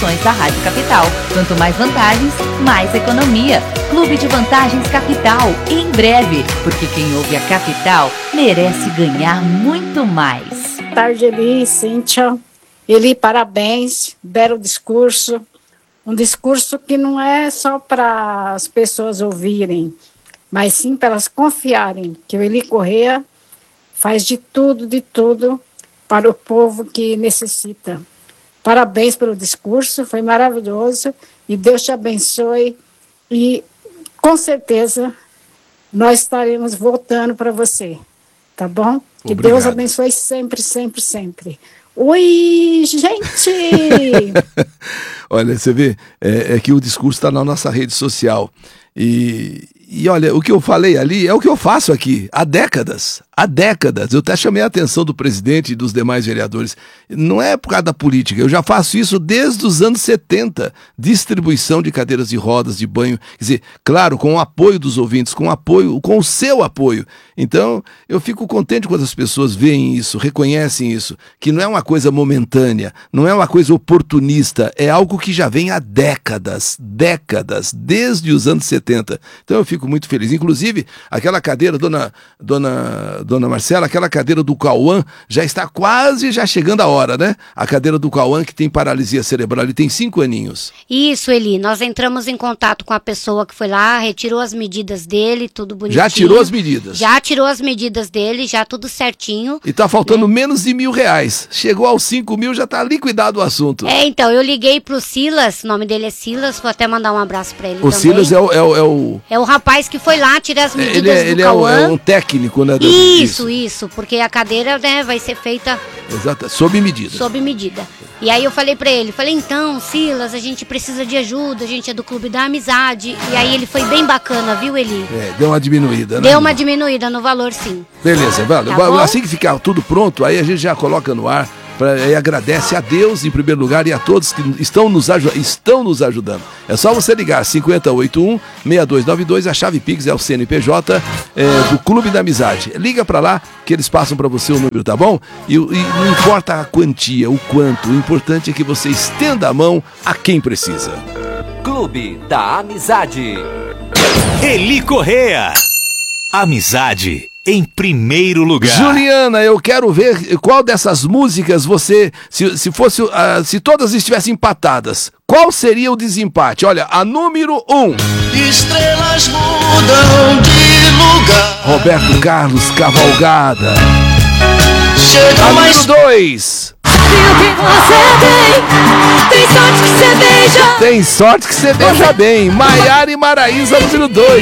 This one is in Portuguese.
promoções da Rádio Capital. Quanto mais vantagens, mais economia. Clube de Vantagens Capital, em breve, porque quem ouve a Capital merece ganhar muito mais. Boa tarde, Eli, Cíntia. Eli, parabéns, belo discurso. Um discurso que não é só para as pessoas ouvirem, mas sim para elas confiarem que o Eli Corrêa faz de tudo para o povo que necessita. Parabéns pelo discurso, foi maravilhoso e Deus te abençoe e com certeza nós estaremos voltando para você, tá bom? Que Obrigado. Deus abençoe sempre, sempre, sempre. Oi, gente! Olha, você vê, é que o discurso está na nossa rede social. E olha, o que eu falei ali é o que eu faço aqui há décadas. Há décadas. Eu até chamei a atenção do presidente e dos demais vereadores. Não é por causa da política. Eu já faço isso desde os anos 70. Distribuição de cadeiras de rodas, de banho. Quer dizer, claro, com o apoio dos ouvintes, com o seu apoio. Então, eu fico contente quando as pessoas veem isso, reconhecem isso, que não é uma coisa momentânea, não é uma coisa oportunista, é algo que já vem há décadas, desde os anos 70. Então, eu fico muito feliz. Inclusive, aquela cadeira, Dona Marcela, aquela cadeira do Cauã já está quase chegando a hora, né? A cadeira do Cauã que tem paralisia cerebral, ele tem 5 aninhos. Isso, Eli, nós entramos em contato com a pessoa que foi lá, retirou as medidas dele, tudo bonitinho. Já tirou as medidas? Já tirou as medidas dele, já tudo certinho. E tá faltando menos de R$1.000. Chegou aos 5.000, já tá liquidado o assunto. Então, eu liguei pro Silas, o nome dele é Silas, vou até mandar um abraço pra ele também. O Silas é o rapaz que foi lá tirar as medidas do Cauã. Ele é um técnico, né? Isso, porque a cadeira, né, vai ser feita... Exato, sob medida. Sob medida. E aí eu falei pra ele, então, Silas, a gente precisa de ajuda, a gente é do Clube da Amizade. E aí ele foi bem bacana, viu, Eli? Deu uma diminuída, né? Deu uma diminuída no valor, sim. Beleza, Tá assim que ficar tudo pronto, aí a gente já coloca no ar. E agradece a Deus em primeiro lugar e a todos que estão nos ajudando. É só você ligar 5081-6292, a chave Pix é o CNPJ do Clube da Amizade. Liga pra lá que eles passam pra você o número, tá bom? E não importa a quantia, o quanto, o importante é que você estenda a mão a quem precisa. Clube da Amizade. Eli Corrêa. Amizade em primeiro lugar. Juliana, eu quero ver qual dessas músicas você, se todas estivessem empatadas, qual seria o desempate? Olha, a número 1. Estrelas mudam de lugar. Roberto Carlos, Cavalgada. Chega a mais... número 2. Tem sorte que você beija. Tem sorte que você beija bem. Maiara e Maraísa, número 2.